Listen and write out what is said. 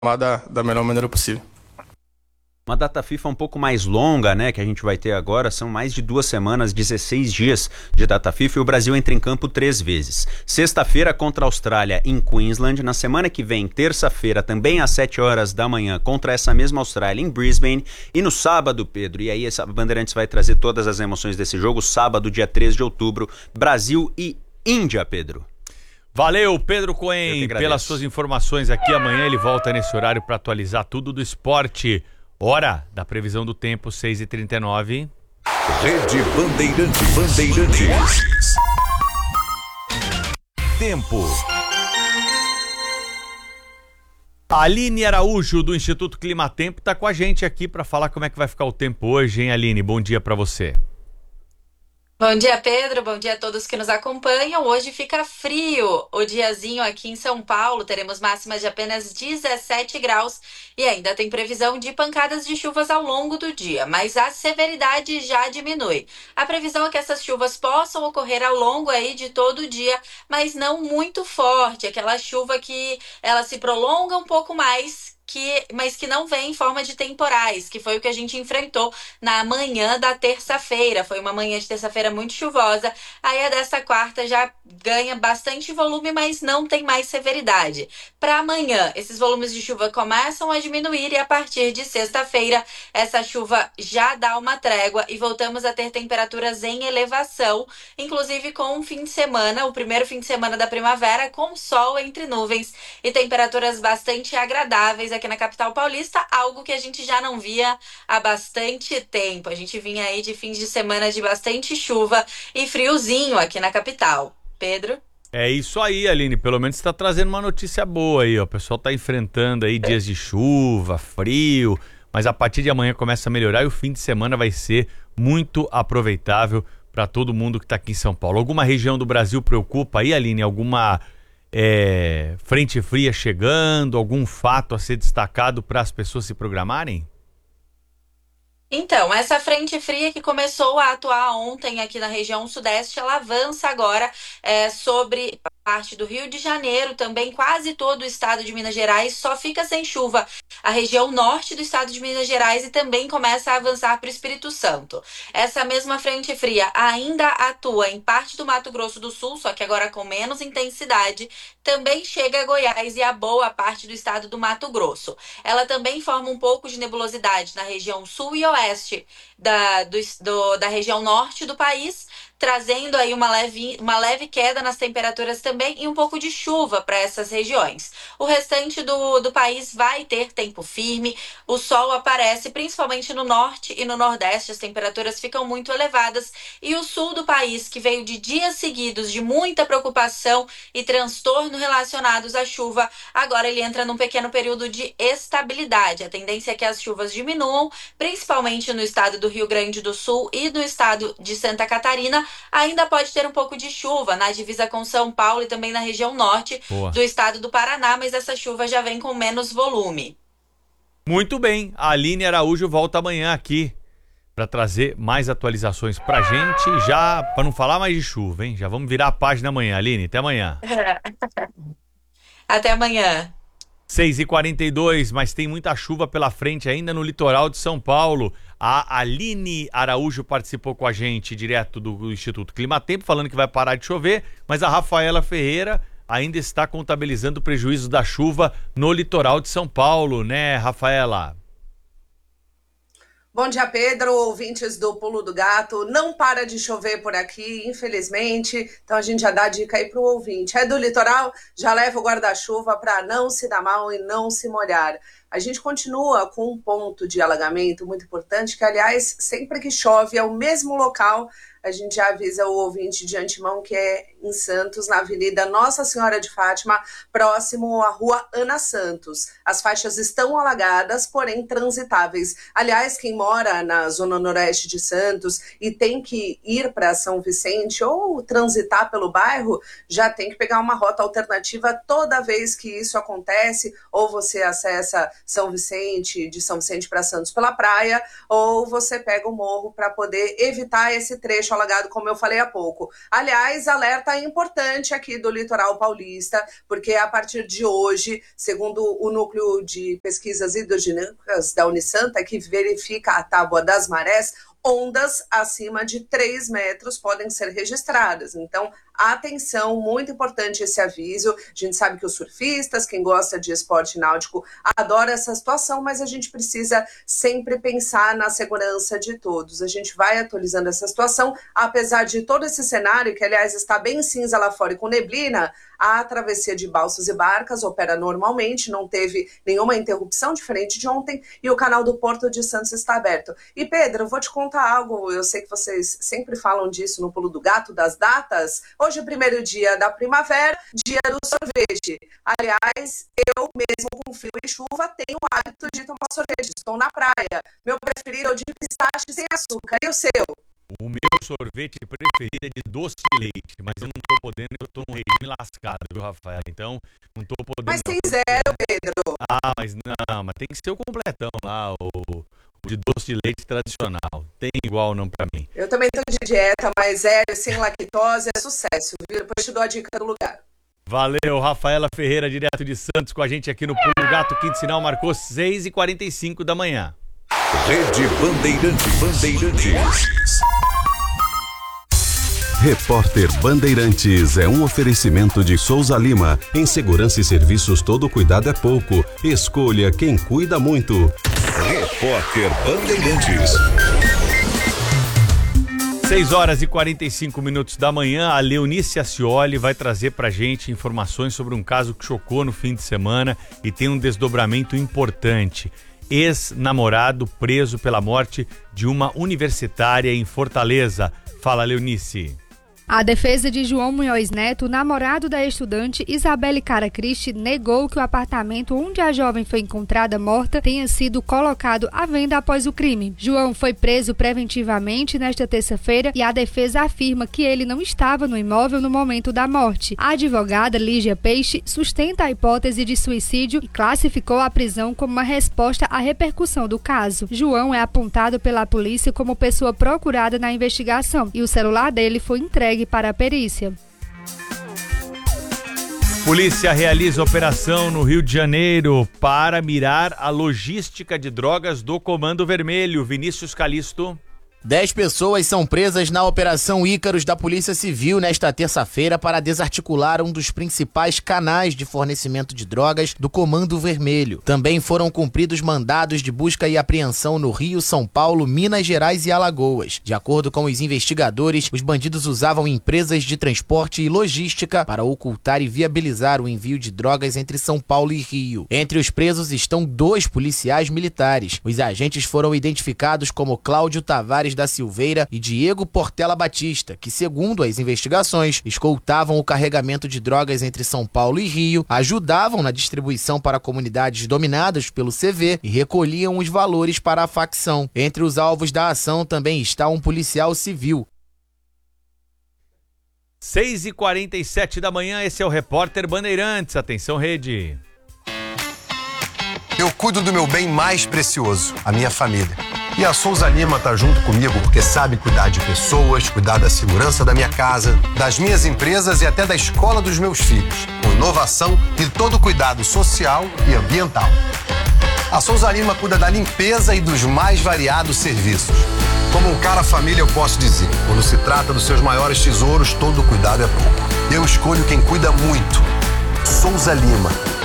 da melhor maneira possível. Uma data FIFA um pouco mais longa, né, que a gente vai ter agora, são mais de 2 semanas, 16 dias de data FIFA, e o Brasil entra em campo 3 vezes. Sexta-feira contra a Austrália em Queensland, na semana que vem, terça-feira, também às 7 horas da manhã, contra essa mesma Austrália em Brisbane, e no sábado, Pedro, e aí essa Bandeirantes vai trazer todas as emoções desse jogo, sábado, dia 3 de outubro, Brasil e Índia, Pedro. Valeu, Pedro Cohen, pelas suas informações aqui. Amanhã ele volta nesse horário para atualizar tudo do esporte. Hora da previsão do tempo, 6h39. Rede Bandeirantes. Tempo. A Aline Araújo, do Instituto Climatempo, está com a gente aqui para falar como é que vai ficar o tempo hoje, hein, Aline? Bom dia para você. Bom dia, Pedro. Bom dia a todos que nos acompanham. Hoje fica frio o diazinho aqui em São Paulo. Teremos máximas de apenas 17 graus e ainda tem previsão de pancadas de chuvas ao longo do dia, mas a severidade já diminui. A previsão é que essas chuvas possam ocorrer ao longo aí de todo o dia, mas não muito forte. Aquela chuva que ela se prolonga um pouco mais, mas que não vem em forma de temporais, que foi o que a gente enfrentou na manhã da terça-feira. Foi uma manhã de terça-feira muito chuvosa. Aí a dessa quarta já ganha bastante volume, mas não tem mais severidade. Para amanhã, esses volumes de chuva começam a diminuir e a partir de sexta-feira, essa chuva já dá uma trégua e voltamos a ter temperaturas em elevação, inclusive com um fim de semana, o primeiro fim de semana da primavera, com sol entre nuvens e temperaturas bastante agradáveis aqui na capital paulista, algo que a gente já não via há bastante tempo. A gente vinha aí de fins de semana de bastante chuva e friozinho aqui na capital. Pedro? É isso aí, Aline. Pelo menos você está trazendo uma notícia boa aí, ó. O pessoal está enfrentando aí dias de chuva, frio, mas a partir de amanhã começa a melhorar e o fim de semana vai ser muito aproveitável para todo mundo que está aqui em São Paulo. Alguma região do Brasil preocupa aí, Aline? Alguma frente fria chegando, algum fato a ser destacado para as pessoas se programarem? Então, essa frente fria que começou a atuar ontem aqui na região sudeste, ela avança agora sobre parte do Rio de Janeiro, também quase todo o estado de Minas Gerais, só fica sem chuva a região norte do estado de Minas Gerais e também começa a avançar para o Espírito Santo. Essa mesma frente fria ainda atua em parte do Mato Grosso do Sul, só que agora com menos intensidade, também chega a Goiás e a boa parte do estado do Mato Grosso. Ela também forma um pouco de nebulosidade na região sul e oeste da região norte do país, trazendo aí uma leve queda nas temperaturas também e um pouco de chuva para essas regiões. O restante do país vai ter tempo firme, o sol aparece principalmente no norte e no nordeste, as temperaturas ficam muito elevadas e o sul do país, que veio de dias seguidos de muita preocupação e transtorno relacionados à chuva, agora ele entra num pequeno período de estabilidade. A tendência é que as chuvas diminuam, principalmente no estado do Rio Grande do Sul e no estado de Santa Catarina. Ainda pode ter um pouco de chuva na divisa com São Paulo e também na região norte do estado do Paraná, mas essa chuva já vem com menos volume. Muito bem, a Aline Araújo volta amanhã aqui para trazer mais atualizações pra gente, já para não falar mais de chuva, hein? Já vamos virar a página amanhã, Aline, até amanhã. Até amanhã. 6h42, mas tem muita chuva pela frente ainda no litoral de São Paulo. A Aline Araújo participou com a gente direto do Instituto Climatempo, falando que vai parar de chover, mas a Rafaela Ferreira ainda está contabilizando prejuízos da chuva no litoral de São Paulo, né, Rafaela? Bom dia, Pedro, ouvintes do Pulo do Gato. Não para de chover por aqui, infelizmente, então a gente já dá a dica aí pro ouvinte. É do litoral? Já leva o guarda-chuva para não se dar mal e não se molhar. A gente continua com um ponto de alagamento muito importante, que, aliás, sempre que chove é o mesmo local. A gente já avisa o ouvinte de antemão que é em Santos, na Avenida Nossa Senhora de Fátima, próximo à Rua Ana Santos. As faixas estão alagadas, porém transitáveis. Aliás, quem mora na zona noroeste de Santos e tem que ir para São Vicente ou transitar pelo bairro, já tem que pegar uma rota alternativa toda vez que isso acontece, ou você acessa São Vicente, de São Vicente para Santos pela praia, ou você pega o morro para poder evitar esse trecho alagado, como eu falei há pouco. Aliás, alerta importante aqui do litoral paulista, porque a partir de hoje, segundo o Núcleo de Pesquisas Hidrodinâmicas da Unisanta, que verifica a tábua das marés, ondas acima de 3 metros podem ser registradas. Então, atenção, muito importante esse aviso. A gente sabe que os surfistas, quem gosta de esporte náutico, adora essa situação, mas a gente precisa sempre pensar na segurança de todos. A gente vai atualizando essa situação, apesar de todo esse cenário, que aliás está bem cinza lá fora e com neblina, a travessia de balsas e barcas opera normalmente, não teve nenhuma interrupção diferente de ontem, e o canal do Porto de Santos está aberto. E Pedro, eu vou te contar algo, eu sei que vocês sempre falam disso no Pulo do Gato, das datas. Hoje é o primeiro dia da primavera, dia do sorvete. Aliás, eu mesmo com frio e chuva tenho o hábito de tomar sorvete, estou na praia. Meu preferido é o de pistache sem açúcar, e o seu? O meu sorvete preferido é de doce de leite, mas eu não tô podendo, eu tô num regime lascado, viu, Rafael? Então, não tô podendo... Mas tem zero, Pedro. Ah, mas tem que ser o completão lá, o de doce de leite tradicional. Tem igual não pra mim. Eu também tô de dieta, mas zero, sem lactose, é sucesso, viu? Depois te dou a dica do lugar. Valeu, Rafaela Ferreira, direto de Santos, com a gente aqui no Pulo do Gato. Quinto sinal marcou 6h45 da manhã. Rede Bandeirantes. Repórter Bandeirantes é um oferecimento de Souza Lima. Em segurança e serviços, todo cuidado é pouco. Escolha quem cuida muito. Repórter Bandeirantes. 6h45 da manhã, a Leonice Ascioli vai trazer pra gente informações sobre um caso que chocou no fim de semana e tem um desdobramento importante. Ex-namorado preso pela morte de uma universitária em Fortaleza. Fala, Leonice. A defesa de João Munhoz Neto, namorado da estudante Isabelle Caracristi, negou que o apartamento onde a jovem foi encontrada morta tenha sido colocado à venda após o crime. João foi preso preventivamente nesta terça-feira e a defesa afirma que ele não estava no imóvel no momento da morte. A advogada Lígia Peixe sustenta a hipótese de suicídio e classificou a prisão como uma resposta à repercussão do caso. João é apontado pela polícia como pessoa procurada na investigação e o celular dele foi entregue para a perícia. Polícia realiza operação no Rio de Janeiro para mirar a logística de drogas do Comando Vermelho. Vinícius Calisto. 10 pessoas são presas na Operação Ícaros da Polícia Civil nesta terça-feira para desarticular um dos principais canais de fornecimento de drogas do Comando Vermelho. Também foram cumpridos mandados de busca e apreensão no Rio, São Paulo, Minas Gerais e Alagoas. De acordo com os investigadores, os bandidos usavam empresas de transporte e logística para ocultar e viabilizar o envio de drogas entre São Paulo e Rio. Entre os presos estão 2 policiais militares. Os agentes foram identificados como Cláudio Tavares da Silveira e Diego Portela Batista, que, segundo as investigações, escoltavam o carregamento de drogas entre São Paulo e Rio, ajudavam na distribuição para comunidades dominadas pelo CV e recolhiam os valores para a facção. Entre os alvos da ação também está um policial civil. 6h47 da manhã, esse é o Repórter Bandeirantes. Atenção, rede. Eu cuido do meu bem mais precioso, a minha família. E a Souza Lima tá junto comigo porque sabe cuidar de pessoas, cuidar da segurança da minha casa, das minhas empresas e até da escola dos meus filhos, com inovação e todo cuidado social e ambiental. A Souza Lima cuida da limpeza e dos mais variados serviços. Como um cara família, eu posso dizer, quando se trata dos seus maiores tesouros, todo cuidado é pouco. Eu escolho quem cuida muito. Souza Lima.